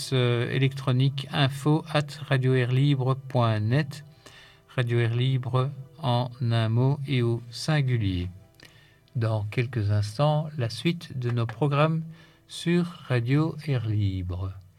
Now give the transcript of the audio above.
électronique info@radioairlibre.net. Radio Air Libre en un mot et au singulier. Dans quelques instants, la suite de nos programmes sur Radio Air Libre.